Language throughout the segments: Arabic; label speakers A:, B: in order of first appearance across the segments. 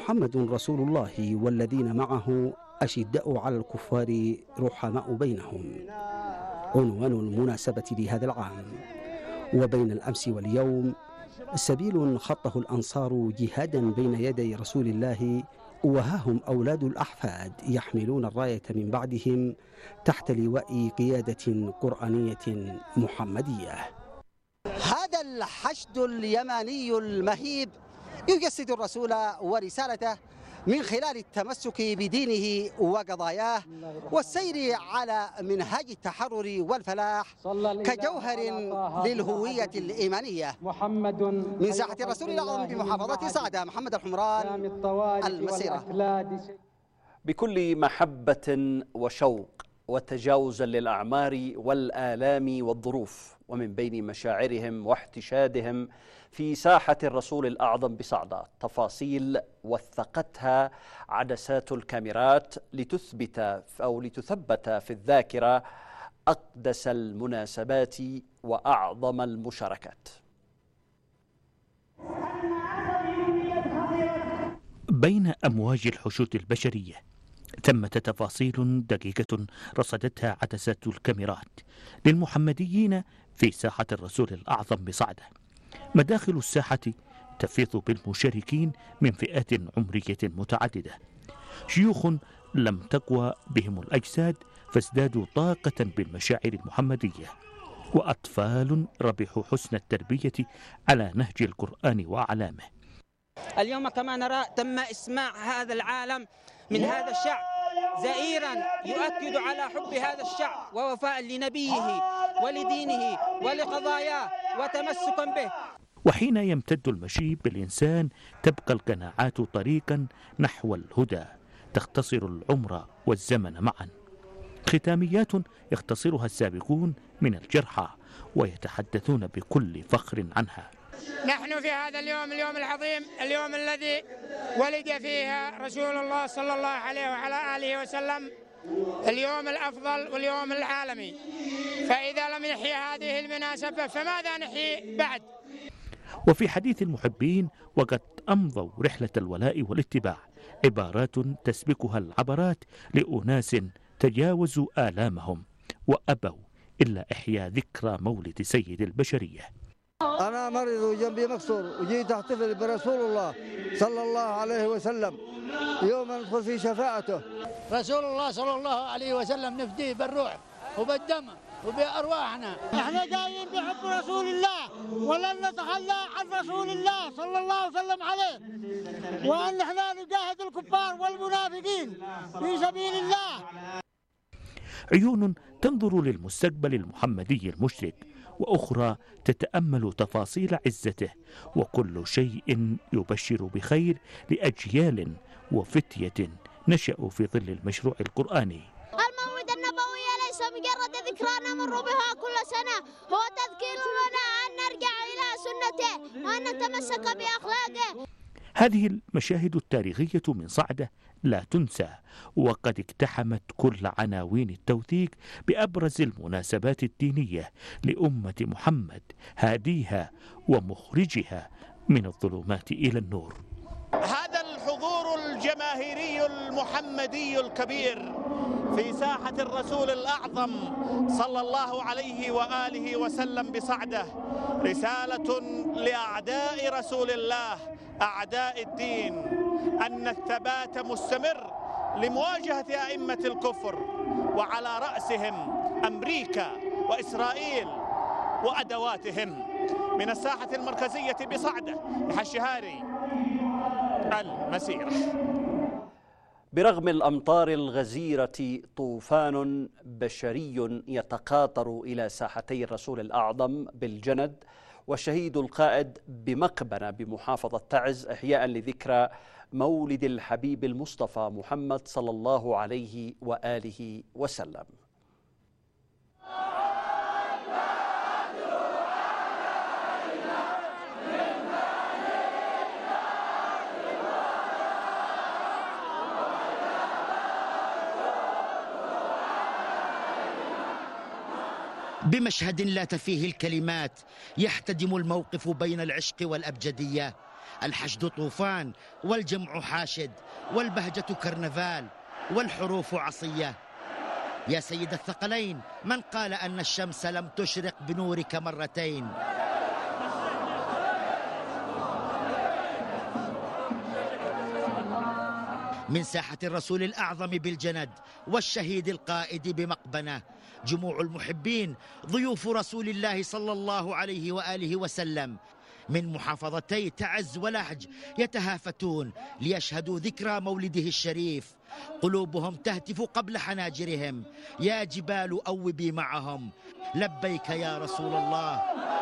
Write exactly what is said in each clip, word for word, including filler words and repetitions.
A: محمد رسول الله والذين معه أشداء على الكفار رحماء بينهم، عنوان المناسبة لهذا العام. وبين الأمس واليوم سبيل خطه الأنصار جهادا بين يدي رسول الله، وها هم أولاد الأحفاد يحملون الراية من بعدهم تحت لواء قيادة قرآنية محمدية.
B: هذا الحشد اليماني المهيب يجسد الرسول ورسالته من خلال التمسك بدينه وقضاياه والسير على منهج التحرر والفلاح كجوهر للهوية الإيمانية. من ساحة الرسول الأعظم بمحافظة صعدة، محمد الحمران، المسيرة.
C: بكل محبة وشوق وتجاوزا للأعمار والآلام والظروف، ومن بين مشاعرهم واحتشادهم في ساحة الرسول الأعظم بصعدة تفاصيل وثقتها عدسات الكاميرات لتثبت أو لتثبت في الذاكرة أقدس المناسبات وأعظم المشاركات.
D: بين أمواج الحشود البشرية ثمة تفاصيل دقيقة رصدتها عدسات الكاميرات للمحمديين في ساحة الرسول الأعظم بصعدة. مداخل الساحة تفيض بالمشاركين من فئات عمرية متعددة، شيوخ لم تقوى بهم الأجساد فازدادوا طاقة بالمشاعر المحمدية، وأطفال ربحوا حسن التربية على نهج القرآن وأعلامه.
E: اليوم كما نرى تم إسماع هذا العالم من هذا الشعب زئيرا يؤكد على حب هذا الشعب ووفاء لنبيه ولدينه ولقضاياه وتمسكا به.
D: وحين يمتد المشي بالإنسان تبقى القناعات طريقا نحو الهدى تختصر العمر والزمن معا، ختاميات يختصرها السابقون من الجرحى ويتحدثون بكل فخر عنها.
F: نحن في هذا اليوم اليوم العظيم، اليوم الذي ولد فيه رسول الله صلى الله عليه وعلى آله وسلم، اليوم الأفضل واليوم العالمي، فإذا لم نحيي هذه المناسبة فماذا نحيي بعد؟
D: وفي حديث المحبين وقد أمضوا رحلة الولاء والاتباع عبارات تسبقها العبرات لأناس تجاوزوا آلامهم وأبوا إلا إحياء ذكرى مولد سيد البشرية.
G: أنا مريض وجنبي مكسور وجيت أحتفل برسول الله صلى الله عليه وسلم يوم ندخل في شفاعته.
H: رسول الله صلى الله عليه وسلم نفديه بالروح وبالدم وبأرواحنا.
I: احنا جايين بحب رسول الله ولن نتخلى عن رسول الله صلى الله عليه وسلم عليه، وأن احنا نجاهد الكفار والمنافقين في سبيل الله.
D: عيون تنظر للمستقبل المحمدي المشرق، وأخرى تتأمل تفاصيل عزته، وكل شيء يبشر بخير لأجيال وفتية نشأوا في ظل المشروع القرآني.
J: المولد النبوي ليس مجرد ذكرى نمر بها كل سنة، هو تذكير لنا أن نرجع إلى سنته وأن نتمسك بأخلاقه.
D: هذه المشاهد التاريخية من صعدة لا تنسى، وقد اقتحمت كل عناوين التوثيق بأبرز المناسبات الدينية لأمة محمد، هاديها ومخرجها من الظلمات إلى النور.
K: هذا الحضور الجماهيري المحمدي الكبير في ساحة الرسول الأعظم صلى الله عليه وآله وسلم بصعدة رسالة لأعداء رسول الله، أعداء الدين، أن الثبات مستمر لمواجهة أئمة الكفر، وعلى رأسهم أمريكا وإسرائيل وأدواتهم. من الساحة المركزية بصعدة الشهاري، المسيرة.
C: برغم الأمطار الغزيرة طوفان بشري يتقاطر إلى ساحتي الرسول الأعظم بالجند، والشهيد القائد بمقبنة بمحافظة تعز إحياء لذكرى مولد الحبيب المصطفى محمد صلى الله عليه وآله وسلم.
L: بمشهد لا تفيه الكلمات يحتدم الموقف بين العشق والأبجدية الحشد طوفان والجمع حاشد والبهجة كرنفال والحروف عصية. يا سيد الثقلين، من قال أن الشمس لم تشرق بنورك مرتين؟ من ساحة الرسول الأعظم بالجند والشهيد القائد بمقبنة، جموع المحبين ضيوف رسول الله صلى الله عليه وآله وسلم من محافظتي تعز ولحج يتهافتون ليشهدوا ذكرى مولده الشريف. قلوبهم تهتف قبل حناجرهم: يا جبال أوبي معهم، لبيك يا رسول الله.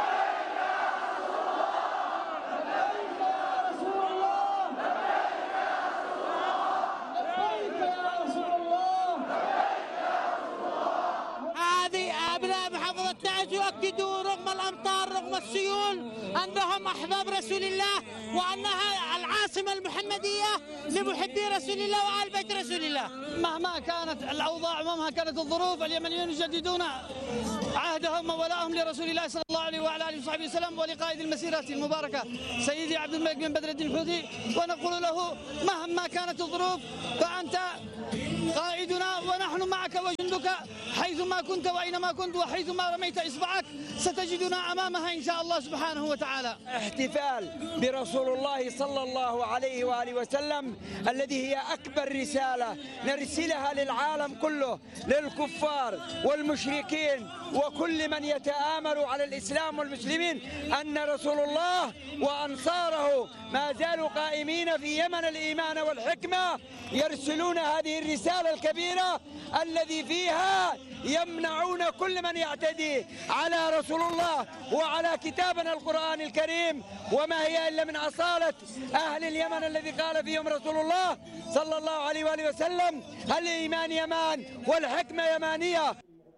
I: يؤكدوا رغم الأمطار رغم السيول أنهم أحباب رسول الله، وأنها العاصمة المحمدية لمحبي رسول الله وآل بيت رسول الله. مهما كانت الأوضاع ومهما كانت الظروف، اليمنيون يجددون عهدهم وولاءهم لرسول الله صلى الله عليه وعلى آله وصحبه وسلم ولقائد المسيرة المباركة سيدي عبد الملك بن بدر الدين الحوثي، ونقول له مهما كانت الظروف فأنت قائدنا ونحن معك وجندك حيثما كنت وأينما كنت، وحيثما رميت إصبعك ستجدنا أمامها إن شاء الله سبحانه وتعالى.
M: احتفال برسول الله صلى الله عليه وآله وسلم الذي هي أكبر رسالة نرسلها للعالم كله، للكفار والمشركين وكل من يتآمر على الإسلام والمسلمين، أن رسول الله وأنصاره ما زالوا قائمين في يمن الإيمان والحكمة، يرسلون هذه الرسالة الكبيرة الذي فيها يمنعون كل من يعتدي على رسول الله وعلى كتابنا القرآن الكريم، وما هي إلا من أصالة أهل اليمن الذي قال فيهم رسول الله صلى الله عليه وآله وسلم: الإيمان يمان والحكمة يمانية.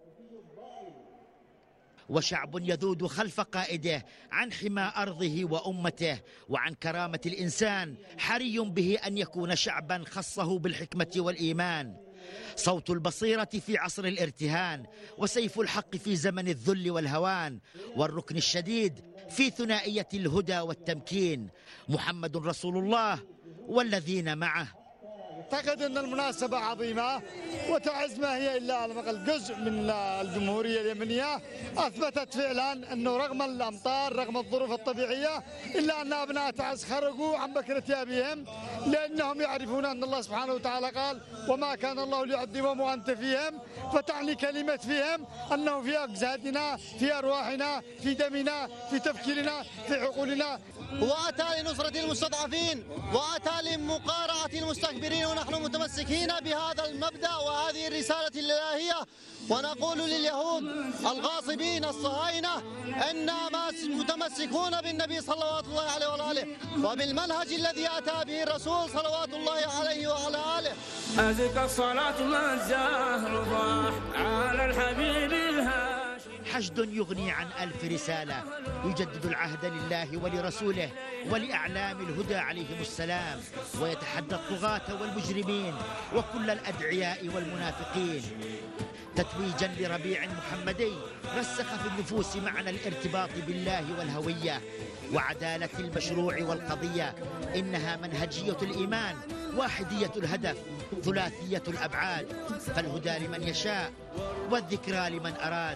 L: وشعب يذود خلف قائده عن حمى أرضه وأمته وعن كرامة الإنسان، حري به أن يكون شعبا خصه بالحكمة والإيمان. صوت البصيرة في عصر الارتهان، وسيف الحق في زمن الذل والهوان، والركن الشديد في ثنائية الهدى والتمكين. محمد رسول الله والذين معه.
N: أعتقد أن المناسبة عظيمة، وتعز ما هي إلا على الأقل جزء من الجمهورية اليمنية أثبتت فعلا أنه رغم الأمطار رغم الظروف الطبيعية إلا أن أبناء تعز خرجوا عن بكرة أبيهم، لأنهم يعرفون أن الله سبحانه وتعالى قال: وما كان الله ليعذبهم وأنت فيهم، فتعني كلمة فيهم أنه في أجسادنا، في أرواحنا، في دمنا، في تفكيرنا، في عقولنا.
O: وأتى لنصرة المستضعفين وأتى لمقارعة المستكبرين، ونحن متمسكين بهذا المبدأ وهذه الرسالة الإلهية، ونقول لليهود الغاصبين الصهاينة إنا متمسكون بالنبي صلوات الله عليه وآله وبالمنهج الذي أتى به الرسول صلوات الله عليه وعلى آله.
P: أزكى الصلاة ما الزهر ضاح على الحبيب الهاشم.
L: حشد يغني عن ألف رسالة، يجدد العهد لله ولرسوله ولأعلام الهدى عليهم السلام، ويتحدى الطغاة والمجرمين وكل الأدعياء والمنافقين. تتويجا لربيع محمدي رسخ في النفوس معنى الارتباط بالله والهوية وعدالة المشروع والقضية. إنها منهجية الإيمان، واحدية الهدف، ثلاثية الأبعاد، فالهدى لمن يشاء والذكرى لمن أراد.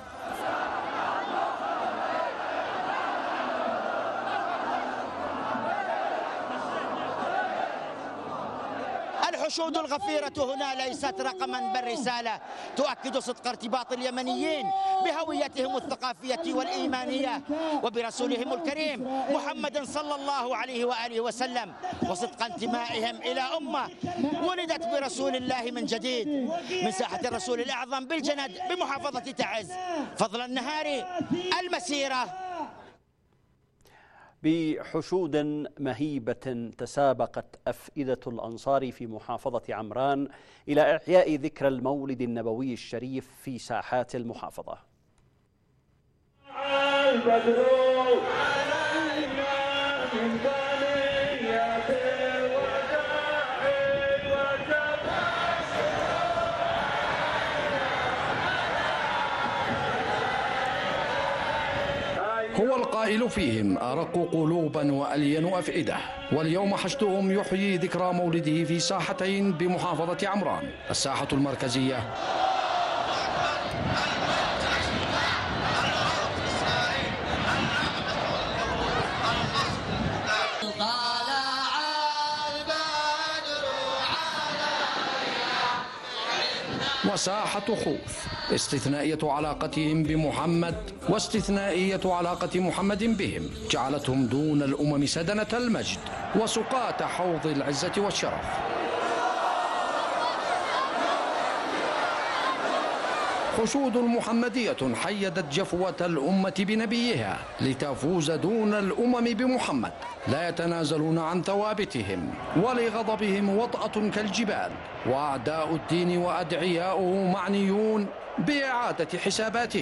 Q: الحشود الغفيرة هنا ليست رقما بل رسالة تؤكد صدق ارتباط اليمنيين بهويتهم الثقافية والإيمانية وبرسولهم الكريم محمد صلى الله عليه وآله وسلم، وصدق انتمائهم إلى أمة ولدت برسول الله من جديد. من ساحة الرسول الأعظم بالجند بمحافظة تعز، فضل النهار المسيرة.
C: بحشود مهيبة تسابقت أفئدة الأنصار في محافظة عمران إلى إحياء ذكرى المولد النبوي الشريف في ساحات المحافظة.
R: هو القائد القائل فيهم أرق قلوبا وألين أفئدة. واليوم حشدهم يحيي ذكرى مولده في ساحتين بمحافظة عمران، الساحة المركزية وساحة خوف، استثنائية علاقتهم بمحمد واستثنائية علاقة محمد بهم جعلتهم دون الأمم سدنة المجد وسقاة حوض العزة والشرف. حشود محمدية حيدت جفوة الأمة بنبيها لتفوز دون الأمم بمحمد، لا يتنازلون عن ثوابتهم ولغضبهم وطأة كالجبال، وأعداء الدين وأدعياؤه معنيون بإعادة حساباتهم.